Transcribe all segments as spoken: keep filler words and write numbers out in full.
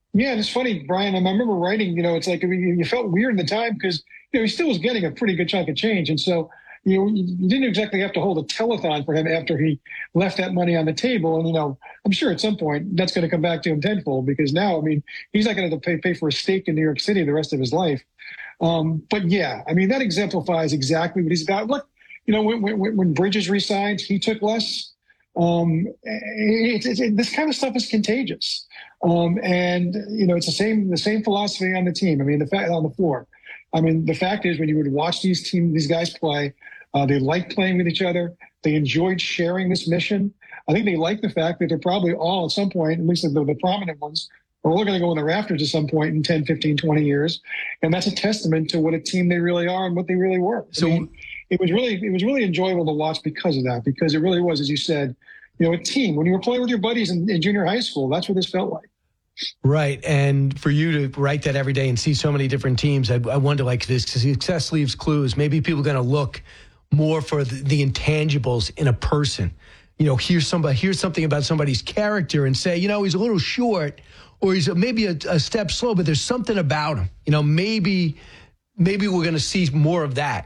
Yeah, and it's funny, Brian. I remember writing. You know, it's like I mean, you felt weird in the time because you know he still was getting a pretty good chunk of change, and so you know you didn't exactly have to hold a telethon for him after he left that money on the table. And you know, I'm sure at some point that's going to come back to him tenfold because now, I mean, he's not going to pay pay for a steak in New York City the rest of his life. Um, but yeah, I mean, that exemplifies exactly what he's about. Look, you know, when when, when Bridges resigned, he took less. Um, it, it, it, this kind of stuff is contagious. Um, and you know, it's the same, the same philosophy on the team. I mean, the fact on the floor. I mean, the fact is when you would watch these team, these guys play, uh, they like playing with each other. They enjoyed sharing this mission. I think they like the fact that they're probably all at some point, at least the, the prominent ones, are all going to go in the rafters at some point in ten, fifteen, twenty years. And that's a testament to what a team they really are and what they really were. So I mean, it was really, it was really enjoyable to watch because of that, because it really was, as you said, you know, a team. When you were playing with your buddies in, in junior high school, that's what this felt like. Right. And for you to write that every day and see so many different teams, I, I wonder, like, this success leaves clues. Maybe people are going to look more for the, the intangibles in a person. You know, here's somebody, here's something about somebody's character and say, you know, he's a little short or he's maybe a, a step slow, but there's something about him. You know, maybe, maybe we're going to see more of that.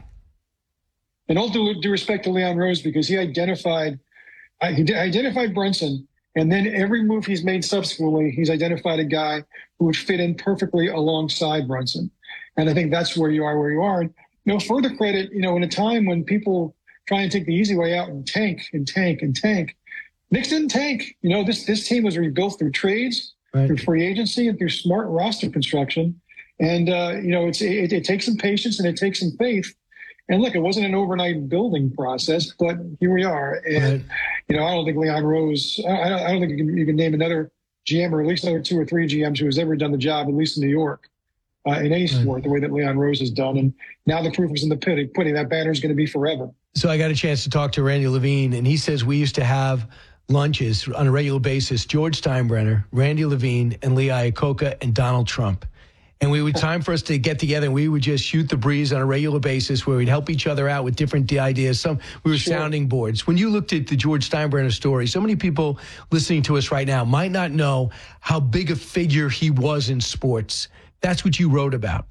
And all due, due respect to Leon Rose, because he identified, uh, he identified Brunson, and then every move he's made subsequently, he's identified a guy who would fit in perfectly alongside Brunson. And I think that's where you are, where you are. And, you know, further credit, you know, in a time when people try and take the easy way out and tank and tank and tank, Knicks didn't tank. You know, this this team was rebuilt through trades, right, through free agency, and through smart roster construction. And, uh, you know, it's it, it takes some patience and it takes some faith. And look, it wasn't an overnight building process, but here we are. And, right, you know, I don't think Leon Rose, I don't, I don't think you can, you can name another G M or at least another two or three G Ms who has ever done the job, at least in New York, uh, in any sport, right, the way that Leon Rose has done. And now the proof is in the pudding. That banner is going to be forever. So I got a chance to talk to Randy Levine, and he says we used to have lunches on a regular basis, George Steinbrenner, Randy Levine, and Lee Iacocca, and Donald Trump. And we would time for us to get together, and we would just shoot the breeze on a regular basis where we'd help each other out with different ideas. Some we were sure. sounding boards. When you looked at the George Steinbrenner story, so many people listening to us right now might not know how big a figure he was in sports. That's what you wrote about.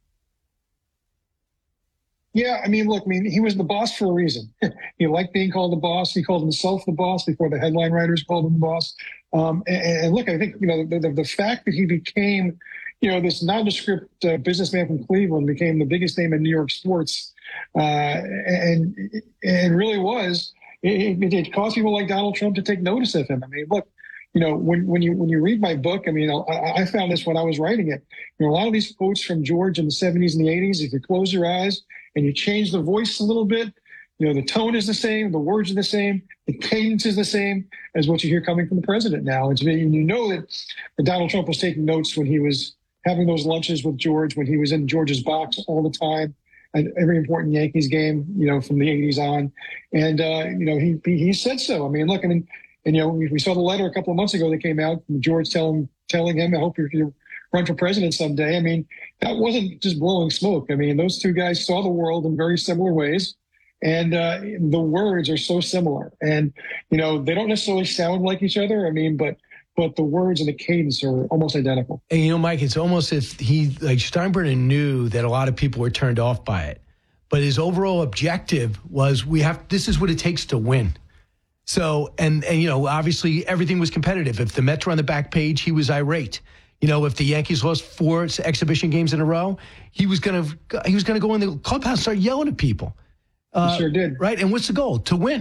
Yeah, I mean, look, I mean, he was the boss for a reason. He liked being called the boss. He called himself the boss before the headline writers called him the boss. Um, and, and look, I think, you know, the, the, the fact that he became, you know, this nondescript uh, businessman from Cleveland became the biggest name in New York sports. Uh, and, and really was, it, it, it caused people like Donald Trump to take notice of him. I mean, look, you know, when, when you when you read my book, I mean, I, I found this when I was writing it. You know, a lot of these quotes from George in the seventies and the eighties, if you close your eyes and you change the voice a little bit, you know, the tone is the same, the words are the same, the cadence is the same as what you hear coming from the president now. It's, and you know that, that Donald Trump was taking notes when he was having those lunches with George, when he was in George's box all the time at every important Yankees game, you know, from the eighties on. And, uh, you know, he, he he said so. I mean, look, I mean, and, you know, we, we saw the letter a couple of months ago that came out from George telling, telling him, I hope you're, you're run for president someday. I mean, that wasn't just blowing smoke. I mean, those two guys saw the world in very similar ways. And uh, the words are so similar. And, you know, they don't necessarily sound like each other. I mean, but but the words and the cadence are almost identical. And, you know, Mike, it's almost if he, like Steinbrenner knew that a lot of people were turned off by it. But his overall objective was we have, this is what it takes to win. So, and, and, you know, obviously everything was competitive. If the Mets were on the back page, he was irate. You know, if the Yankees lost four exhibition games in a row, he was going to, he was going to go in the clubhouse and start yelling at people. Uh, he sure did. Right. And what's the goal? To win.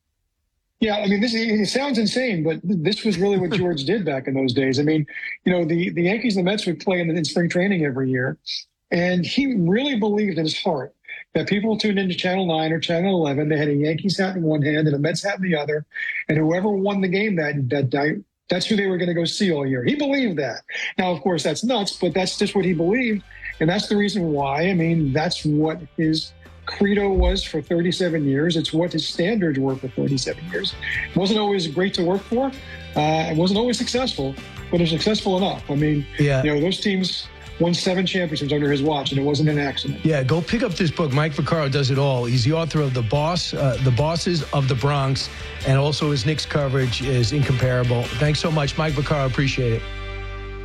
Yeah, I mean, this it sounds insane, but this was really what George did back in those days. I mean, you know, the, the Yankees and the Mets would play in, in spring training every year, and he really believed in his heart that people tuned into Channel nine or Channel eleven. They had a Yankees hat in one hand and a Mets hat in the other, and whoever won the game that that night, that's who they were going to go see all year. He believed that. Now, of course, that's nuts, but that's just what he believed, and that's the reason why. I mean, that's what his credo was for thirty-seven years. It's what his standards were for thirty-seven years. It wasn't always great to work for. Uh, it wasn't always successful, but it was successful enough. I mean, yeah. you know, those teams won seven championships under his watch, and it wasn't an accident. Yeah, go pick up this book. Mike Vaccaro does it all. He's the author of The Boss, uh, The Bosses of the Bronx, and also his Knicks coverage is incomparable. Thanks so much, Mike Vaccaro. Appreciate it.